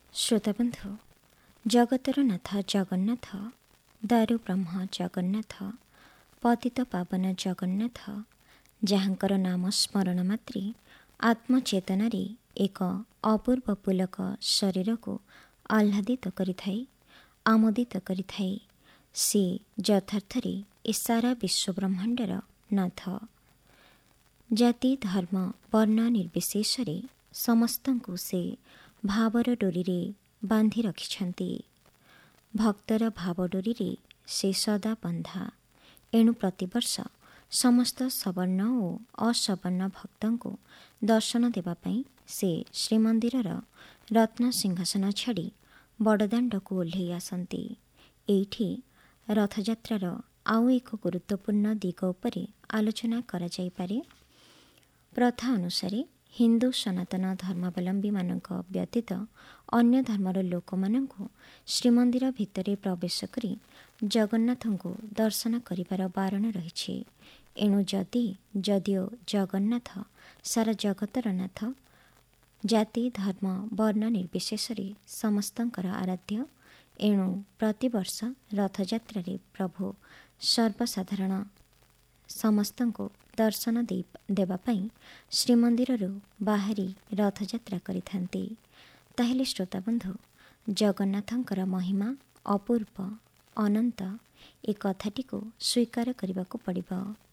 ଶ୍ରୋତାବନ୍ଧୁ, ଜଗତର ନାଥ ଜଗନ୍ନାଥ, ଦାରୁ ବ୍ରହ୍ମ ଜଗନ୍ନାଥ, ପତିତ ପାବନ ଜଗନ୍ନାଥ, ଯାହାଙ୍କର ନାମ ସ୍ମରଣ ମାତ୍ରେ ଆତ୍ମଚେତନାରେ ଏକ ଅପୂର୍ବ ପୁଲକ ଶରୀରକୁ ଆହ୍ଲାଦିତ କରିଥାଏ, ଆମୋଦିତ କରିଥାଏ। ସେ ଯଥାର୍ଥରେ ଏ ସାରା ବିଶ୍ୱବ୍ରହ୍ମାଣ୍ଡର ନାଥ। ଜାତି, ଧର୍ମ, ବର୍ଣ୍ଣ ନିର୍ବିଶେଷରେ ସମସ୍ତଙ୍କୁ ସେ ଭାବର ଡୋରିରେ ବାନ୍ଧି ରଖିଛନ୍ତି। ଭକ୍ତର ଭାବ ଡୋରିରେ ସେ ସଦା ବନ୍ଧା। ଏଣୁ ପ୍ରତିବର୍ଷ ସମସ୍ତ ସବର୍ଣ୍ଣ ଓ ଅସବର୍ଣ୍ଣ ଭକ୍ତଙ୍କୁ ଦର୍ଶନ ଦେବା ପାଇଁ ସେ ଶ୍ରୀମନ୍ଦିରର ରତ୍ନସିଂହାସନ ଛାଡ଼ି ବଡ଼ଦାଣ୍ଡକୁ ଓହ୍ଲାଇ ଆସନ୍ତି। ଏଇଠି ରଥଯାତ୍ରାର ଆଉ ଏକ ଗୁରୁତ୍ୱପୂର୍ଣ୍ଣ ଦିଗ ଉପରେ ଆଲୋଚନା କରାଯାଇପାରେ। ପ୍ରଥା ଅନୁସାରେ ହିନ୍ଦୁ ସନାତନ ଧର୍ମାବଲମ୍ବୀମାନଙ୍କ ବ୍ୟତୀତ ଅନ୍ୟ ଧର୍ମର ଲୋକମାନଙ୍କୁ ଶ୍ରୀମନ୍ଦିର ଭିତରେ ପ୍ରବେଶ କରି ଜଗନ୍ନାଥଙ୍କୁ ଦର୍ଶନ କରିବାର ବାରଣ ରହିଛି। ଏଣୁ ଯଦିଓ ଜଗନ୍ନାଥ ସାରା ଜଗତର ନାଥ, ଜାତି, ଧର୍ମ, ବର୍ଣ୍ଣ ନିର୍ବିଶେଷରେ ସମସ୍ତଙ୍କର ଆରାଧ୍ୟ। ଏଣୁ ପ୍ରତିବର୍ଷ ରଥଯାତ୍ରାରେ ପ୍ରଭୁ ସର୍ବସାଧାରଣ ସମସ୍ତଙ୍କୁ ଦର୍ଶନ ଦେବା ପାଇଁ ଶ୍ରୀମନ୍ଦିରରୁ ବାହାରି ରଥଯାତ୍ରା କରିଥାନ୍ତି। ତାହେଲେ ଶ୍ରୋତାବନ୍ଧୁ, ଜଗନ୍ନାଥଙ୍କର ମହିମା ଅପୂର୍ବ, ଅନନ୍ତ, ଏ କଥାଟିକୁ ସ୍ୱୀକାର କରିବାକୁ ପଡ଼ିବ।